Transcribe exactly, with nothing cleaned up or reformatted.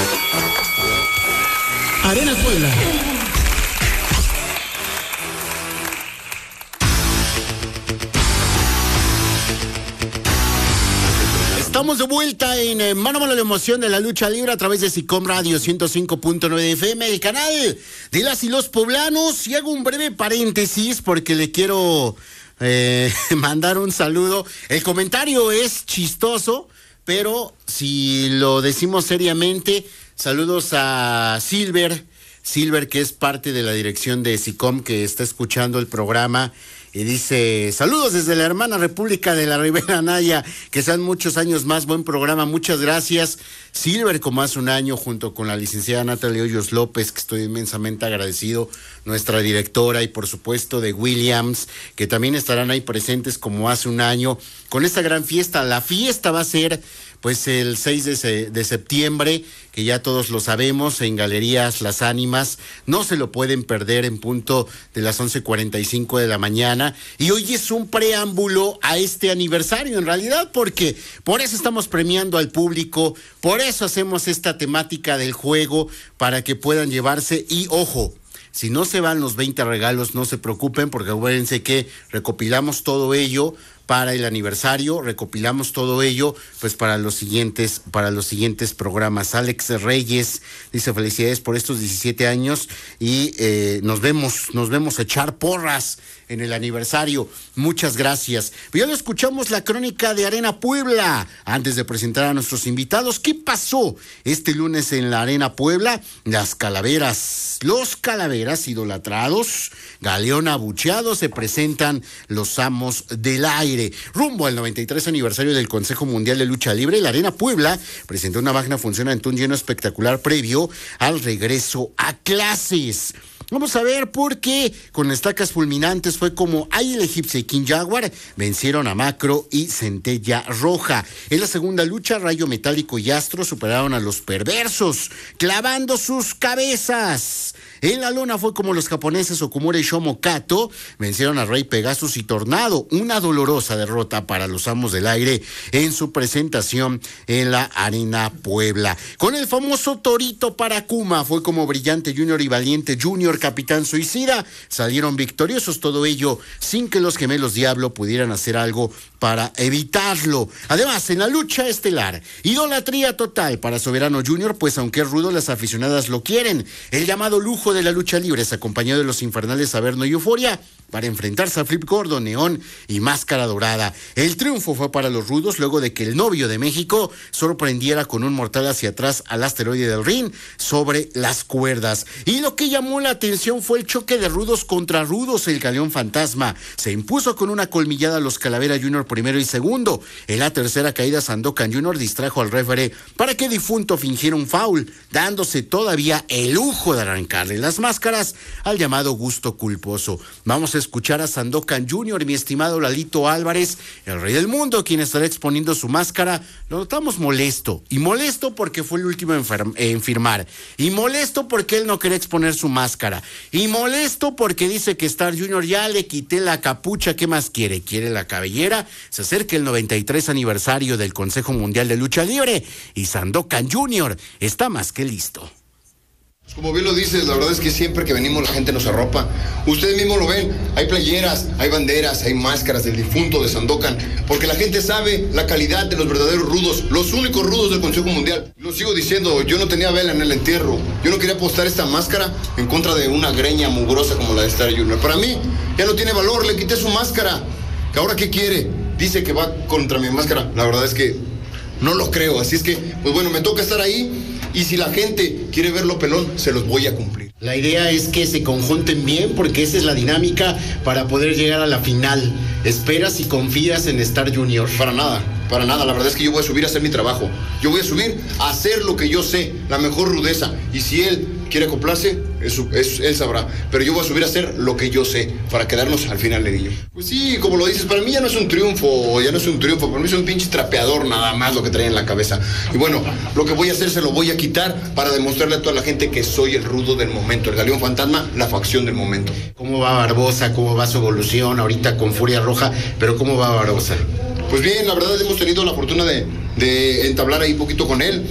Arena Puebla. Estamos de vuelta en eh, Mano a Mano, la emoción de la lucha libre a través de SICOM Radio ciento cinco punto nueve F M, el canal de las y los poblanos. Y hago un breve paréntesis porque le quiero eh, mandar un saludo. El comentario es chistoso, pero si lo decimos seriamente, saludos a Silver, Silver que es parte de la dirección de SICOM, que está escuchando el programa. Y dice, saludos desde la hermana República de la Ribera Anaya, que sean muchos años más, buen programa, muchas gracias. Silver, como hace un año, junto con la licenciada Natalia Hoyos López, que estoy inmensamente agradecido, nuestra directora, y por supuesto de Williams, que también estarán ahí presentes como hace un año, con esta gran fiesta. La fiesta va a ser pues el seis de septiembre, que ya todos lo sabemos, en Galerías Las Ánimas. No se lo pueden perder, en punto de las once cuarenta y cinco de la mañana. Y hoy es un preámbulo a este aniversario, en realidad, porque por eso estamos premiando al público, por eso hacemos esta temática del juego, para que puedan llevarse. Y ojo, si no se van los veinte regalos, no se preocupen, porque acuérdense que recopilamos todo ello para el aniversario, recopilamos todo ello pues para los siguientes para los siguientes programas. Alex Reyes dice, felicidades por estos diecisiete años y eh, nos vemos, nos vemos a echar porras en el aniversario. Muchas gracias. Ya lo escuchamos, la crónica de Arena Puebla. Antes de presentar a nuestros invitados, ¿qué pasó este lunes en la Arena Puebla? Las calaveras, los calaveras idolatrados, Galeón abucheado, se presentan los amos del aire. Rumbo al noventa y tres aniversario del Consejo Mundial de Lucha Libre, la Arena Puebla presentó una magna función ante un lleno espectacular previo al regreso a clases. Vamos a ver por qué con estacas fulminantes fue como Águila Egipcia y King Jaguar vencieron a Macro y Centella Roja. En la segunda lucha, Rayo Metálico y Astro superaron a los perversos, clavando sus cabezas. En la lona fue como los japoneses Okumura y Shomo Kato vencieron a Rey Pegasus y Tornado. Una dolorosa derrota para los amos del aire en su presentación en la Arena Puebla. Con el famoso Torito para Kuma fue como Brillante Junior y Valiente Junior, Capitán Suicida, salieron victoriosos, todo ello sin que los gemelos Diablo pudieran hacer algo para evitarlo. Además, en la lucha estelar, idolatría total para Soberano Junior, pues aunque es rudo, las aficionadas lo quieren. El llamado lujo de la lucha libre se acompañó de los infernales Averno y Euforia para enfrentarse a Flip Gordo, Neón y Máscara Dorada. El triunfo fue para los rudos luego de que el novio de México sorprendiera con un mortal hacia atrás al asteroide del ring sobre las cuerdas. Y lo que llamó la atención fue el choque de rudos contra rudos. El Galeón Fantasma se impuso con una colmillada a los Calavera Junior primero y segundo. En la tercera caída, Sandokan Junior distrajo al referee para que Difunto fingiera un foul, dándose todavía el lujo de arrancarle las máscaras al llamado gusto culposo. Vamos a escuchar a Sandokan Junior, mi estimado Lalito Álvarez, el rey del mundo, quien estará exponiendo su máscara. Lo notamos molesto, y molesto porque fue el último en, en firmar, y molesto porque él no quería exponer su máscara, y molesto porque dice que Star Junior ya le quité la capucha. ¿Qué más quiere? ¿Quiere la cabellera? Se acerca el noventa y tres aniversario del Consejo Mundial de Lucha Libre y Sandokan Junior está más que listo. Como bien lo dices, la verdad es que siempre que venimos la gente nos arropa. Ustedes mismos lo ven, hay playeras, hay banderas, hay máscaras del difunto de Sandokan, porque la gente sabe la calidad de los verdaderos rudos, los únicos rudos del Consejo Mundial. Lo sigo diciendo, yo no tenía vela en el entierro, yo no quería apostar esta máscara en contra de una greña mugrosa como la de Star Junior. Para mí ya no tiene valor, le quité su máscara. ¿Ahora qué quiere? Dice que va contra mi máscara. La verdad es que no lo creo, así es que, pues bueno, me toca estar ahí. Y si la gente quiere verlo pelón, se los voy a cumplir. La idea es que se conjunten bien, porque esa es la dinámica para poder llegar a la final. ¿Esperas y confías en Star Junior? Para nada, para nada. La verdad es que yo voy a subir a hacer mi trabajo. Yo voy a subir a hacer lo que yo sé, la mejor rudeza. Y si él quiere acoplarse, eso, eso, él sabrá. Pero yo voy a subir a hacer lo que yo sé, para quedarnos al final de ello. Pues sí, como lo dices, para mí ya no es un triunfo, ya no es un triunfo. Para mí es un pinche trapeador nada más lo que trae en la cabeza. Y bueno, lo que voy a hacer se lo voy a quitar para demostrarle a toda la gente que soy el rudo del momento, el Galeón Fantasma, la facción del momento. ¿Cómo va Barbosa? ¿Cómo va su evolución ahorita con Furia Roja? Pero ¿cómo va Barbosa? Pues bien, la verdad hemos tenido la fortuna de, de entablar ahí un poquito con él.